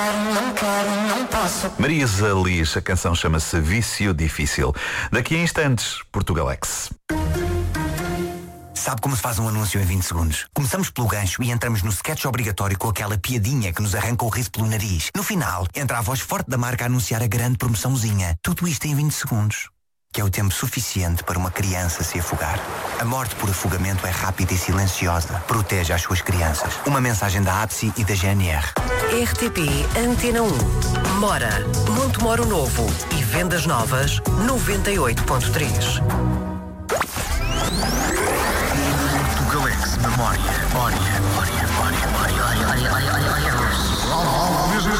Marisa Liz, a canção chama-se Vício Difícil. Daqui a instantes, Portugalex. Sabe como se faz um anúncio em 20 segundos? Começamos pelo gancho e entramos no sketch obrigatório com aquela piadinha que nos arranca o riso pelo nariz. No final, entra a voz forte da marca a anunciar a grande promoçãozinha. Tudo isto em 20 segundos. Que é o tempo suficiente para uma criança se afogar. A morte por afogamento é rápida e silenciosa. Proteja as suas crianças. Uma mensagem da APSI e da GNR. RTP Antena 1. Mora, Montemoro Novo e Vendas Novas 98.3. Portugalex, memória.